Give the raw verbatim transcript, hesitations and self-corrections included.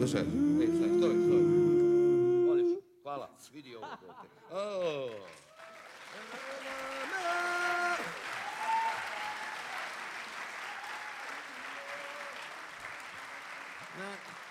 Odušao. Ej, stoj, stoj, stoj. Oliš, hvala. Vidi ovo. O. Na,